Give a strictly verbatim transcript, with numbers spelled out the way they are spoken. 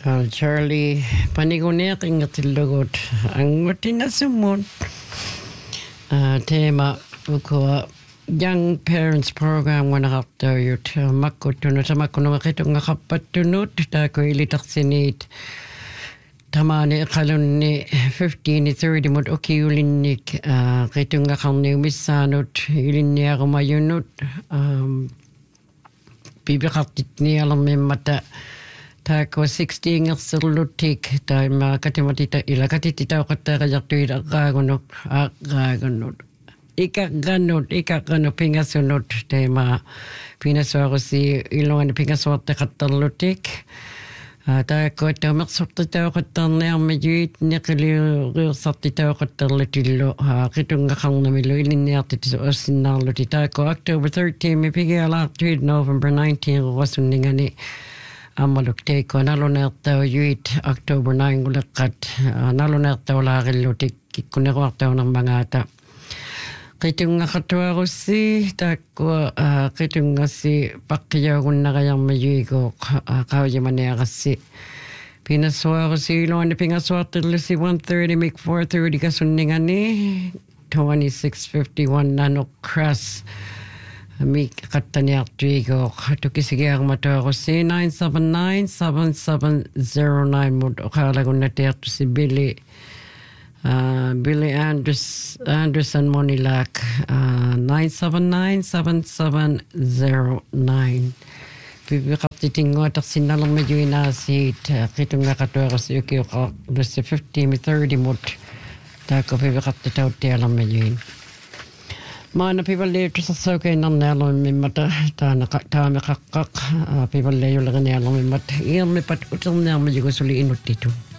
Uh, Charlie, paniguneet ingatillugut angutina sumun. Uh, teema ukua Young Parents Program wanaqartauyut makkuttunu tamakkununga qitunga qappattunut taakuilitarsinit tamani qalunni fifteen thirty mut ukiulinnik qitunga qarniumissaanut ilinniarumayunut um bibiqartitnialermimmata taako sixteen ngerserlutik taima katimatita ila katititauqattaaqajartuit aqaagunuk aqaagunut ikaqannut ikaqannut pingasunut teema pinasuarusi ilungani pingasuarteqattarlutik taako tamersortitauqattarniarmajut neqiliursartitauqattarlutillu qitungaqarnamilu ilinniartit uassinnaarluti taako October thirteenth mipigialaartuit November nineteenth ruasunningani ammaluk teiko naluneertaujuit October ninth guleqqat naluneertaulaaqillutik kikkuneruartaunermangaata qitungaqartuarussi taakkua qitungassi paqqiyaugunnaqajarmajuigooq qaujimaniaqassi pinassuarusi iluani pingasuartillusi one thirty mik four thirty kasunningani twenty-six fifty-one nanoq cross Mik qattaniartuigooq tukisigiarmatuarussi nine seven nine seven seven zero nine mut oqaalagunnatiartusi Billy uh, Billy Andres, Anderson Monilak uh, nine seven nine seven seven zero nine pipiqartitinguatarsinnalermajuinaasiit qitungaqatuarussi ukiuqarlussi fifteen thirty mut taakko pipiqartitauttialermajuin Maana pivalle tusassauke nannealo mimmata taana taame qaqqaq pivalle yullernealo mimmata iammipat uternearmajugu suli inuttitu